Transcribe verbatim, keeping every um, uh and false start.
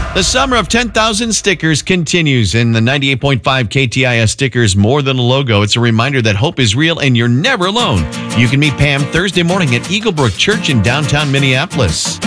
The summer of ten thousand stickers continues in the ninety-eight point five K T I S stickers, more than a logo. It's a reminder that hope is real and you're never alone. You can meet Pam Thursday morning at Eaglebrook Church in downtown Minneapolis.